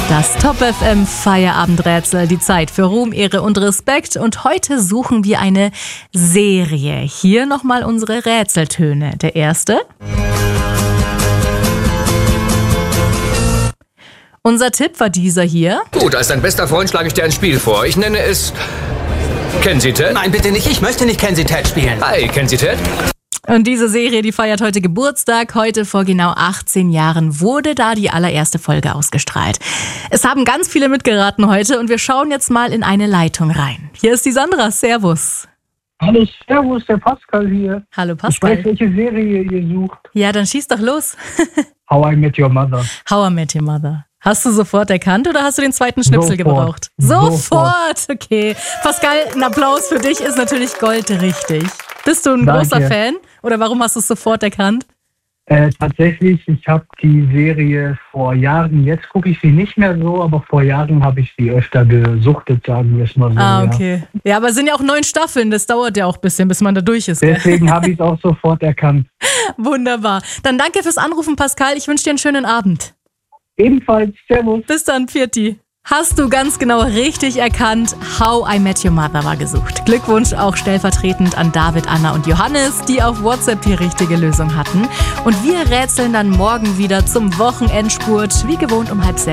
Das Top FM Feierabendrätsel, die Zeit für Ruhm, Ehre und Respekt. Und heute suchen wir eine Serie. Hier nochmal unsere Rätseltöne. Der erste. Unser Tipp war dieser hier. Gut, als dein bester Freund schlage ich dir ein Spiel vor. Ich nenne es Kenzie Ted. Nein, bitte nicht. Ich möchte nicht Kenzie Ted spielen. Hi, Kenzie Ted. Und diese Serie, die feiert heute Geburtstag. Heute vor genau 18 Jahren wurde da die allererste Folge ausgestrahlt. Es haben ganz viele mitgeraten heute und wir schauen jetzt mal in eine Leitung rein. Hier ist die Sandra. Servus. Hallo, servus, der Pascal hier. Hallo Pascal. Ich weiß, welche Serie ihr sucht. Ja, dann schieß doch los. How I Met Your Mother. How I Met Your Mother. Hast du sofort erkannt oder hast du den zweiten Schnipsel gebraucht? Sofort, okay. Pascal, ein Applaus für dich ist natürlich goldrichtig. Bist du ein großer Fan oder warum hast du es sofort erkannt? Tatsächlich, ich habe die Serie vor Jahren, jetzt gucke ich sie nicht mehr so, aber vor Jahren habe ich sie öfter gesuchtet, sagen wir es mal so. Ah, okay. Ja, aber es sind ja auch 9 Staffeln, das dauert ja auch ein bisschen, bis man da durch ist. Deswegen habe ich es auch sofort erkannt. Wunderbar. Dann danke fürs Anrufen, Pascal. Ich wünsche dir einen schönen Abend. Ebenfalls, servus. Bis dann, Pfiati. Hast du ganz genau richtig erkannt, How I Met Your Mother war gesucht. Glückwunsch auch stellvertretend an David, Anna und Johannes, die auf WhatsApp die richtige Lösung hatten. Und wir rätseln dann morgen wieder zum Wochenendspurt, wie gewohnt um 5:30.